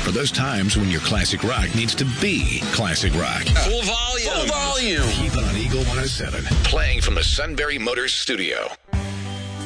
For those times when your classic rock needs to be classic rock. Full volume. Keep it on Eagle 107. Playing from the Sunbury Motors studio.